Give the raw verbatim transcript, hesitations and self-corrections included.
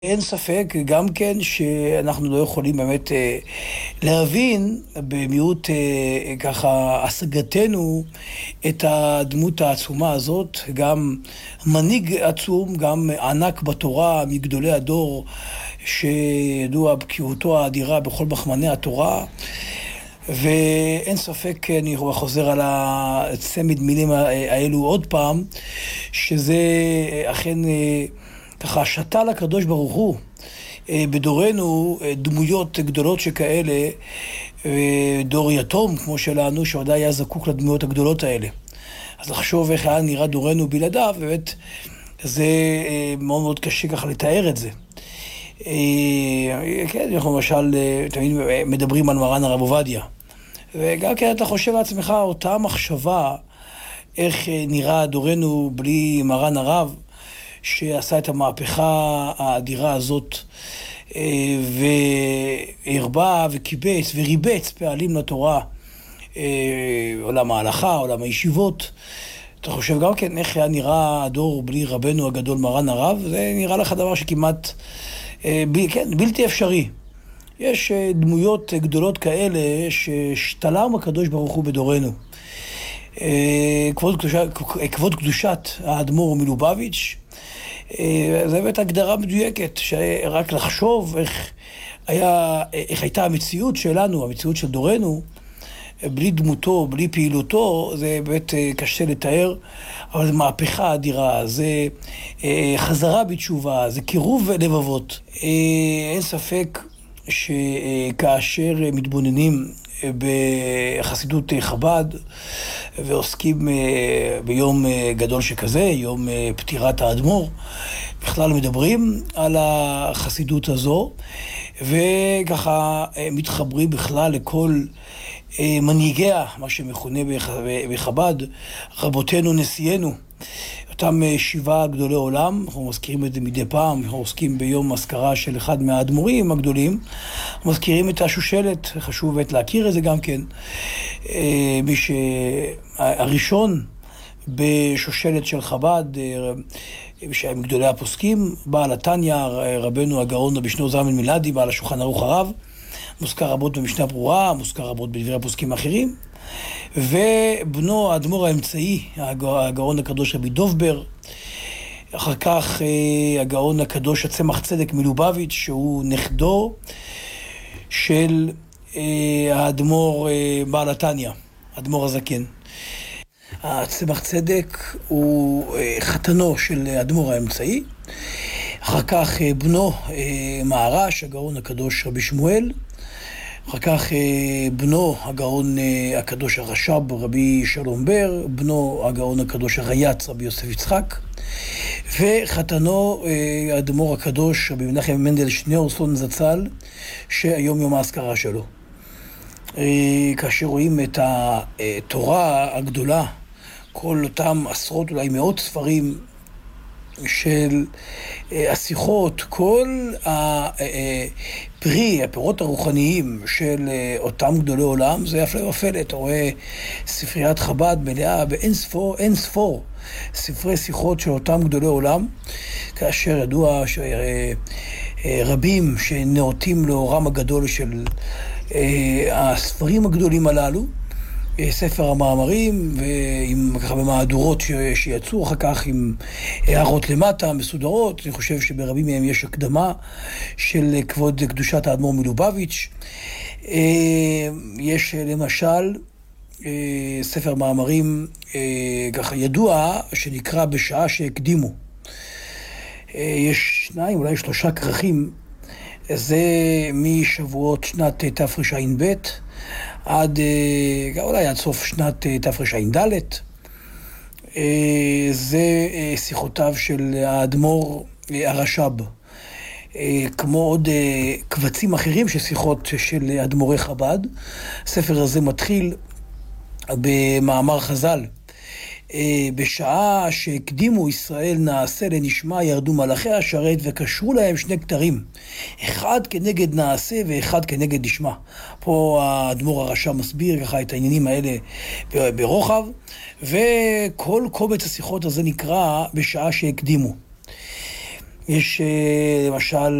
אין ספק גם כן שאנחנו לא יכולים באמת להבין במיעוט ככה השגתנו את הדמות העצומה הזאת, גם מנהיג עצום, גם ענק בתורה מגדולי הדור שידוע בקיאותו האדירה בכל מחמני התורה. ואין ספק, אני חוזר על הצמד מילים האלו עוד פעם, שזה אכן ככה שתל הקדוש ברוך הוא בדורנו דמויות גדולות שכאלה, דור יתום כמו שלנו שעדיין היה זקוק לדמויות הגדולות האלה. אז לחשוב איך היה נראה דורנו בלעדיו, באמת זה מאוד מאוד קשה ככה לתאר את זה. כן, אנחנו למשל תמיד מדברים על מרן הרב עובדיה, וגם כן אתה חושב לעצמך אותה מחשבה איך נראה דורנו בלי מרן הרב שעשה את המהפכה האדירה הזאת, והרבה וקיבץ וריבץ פעלים לתורה, עולם ההלכה, עולם הישיבות. אתה חושב גם כן איך היה נראה הדור בלי רבנו הגדול מרן הרב? זה נראה לך דבר שכמעט ב, כן, בלתי אפשרי. יש דמויות גדולות כאלה ששתלם הקדוש ברוך הוא בדורנו. כבוד קדושת, כבוד קדושת האדמו"ר מלובביץ', זה באמת הגדרה מדויקת, שרק לחשוב איך, היה, איך הייתה המציאות שלנו, המציאות של דורנו, בלי דמותו, בלי פעילותו, זה באמת קשה לתאר, אבל זה מהפכה אדירה, זה חזרה בתשובה, זה קירוב לבבות. אין ספק שכאשר מתבוננים בחסידות חב"ד ועוסקים ביום גדול שכזה, יום פטירת האדמו"ר, בכלל מדברים על החסידות הזו, וככה מתחברים בכלל לכל מנהיגיה, מה שמכונה בחב"ד, רבותינו נשיאנו, אותם שבעה גדולי עולם. אנחנו מזכירים את זה מדי פעם, אנחנו עוסקים ביום אזכרה של אחד מהאדמו"רים הגדולים, מזכירים את השושלת, חשוב באמת להכיר את זה גם כן. מי שהראשון בשושלת של חב"ד, שהיה מגדולי הפוסקים, בעל התניא, רבנו הגאון רבי שניאור זלמן מלאדי, בעל השולחן ערוך הרב, מוזכר רבות במשנה ברורה, מוזכר רבות בדברי הפוסקים האחרים, ובנו האדמו"ר האמצעי, הגאון הקדוש רבי דובבר, אחר כך הגאון הקדוש הצמח צדק מלובביץ', שהוא נכדו של האדמו"ר בעל התניא, האדמו"ר הזקן. הצמח צדק הוא חתנו של האדמו"ר האמצעי, אחר כך בנו מהר"ש, הגאון הקדוש רבי שמואל, אחר כך בנו הגאון הקדוש הרש"ב רבי שלום בר, בנו הגאון הקדוש הריי"צ רבי יוסף יצחק, וחתנו האדמו"ר הקדוש רבי מנחם מנדל שניאורסון זצ"ל, שהיום יום האזכרה שלו. כאשר רואים את התורה הגדולה, כל אותם עשרות אולי מאות ספרים של השיחות, כל הפרי, הפירות הרוחניים של אותם גדולי עולם, זה הפלא ופלא. אתה רואה ספריית חב"ד מלאה באין ספור, אין ספור ספרי שיחות של אותם גדולי עולם, כאשר ידוע שרבים שנאותים לאורם הגדול של הספרים הגדולים הללו, ספר המאמרים, ועם ככה במהדורות שיצאו אחר כך עם הערות למטה מסודרות. אני חושב שברבים מהם יש הקדמה של כבוד קדושת האדמו"ר מלובביץ'. יש למשל ספר מאמרים ככה ידוע שנקרא בשעה שהקדימו. יש שניים, אולי שלושה כרכים, זה משבועות שנת תרע"ב עד אולי עד סוף שנת תרע"ד. זה שיחותיו של האדמו"ר הרש"ב, כמו עוד קבצים אחרים של שיחות של אדמו"רי חב"ד. הספר הזה מתחיל במאמר חז"ל, בשעה שהקדימו ישראל נעשה לנשמע, ירדו מלאכי השרת וקשרו להם שני כתרים, אחד כנגד נעשה ואחד כנגד נשמע. פה האדמו"ר הרש"ב מסביר ככה את העניינים האלה ברוחב, וכל קובץ השיחות הזה נקרא בשעה שהקדימו. יש אה, למשל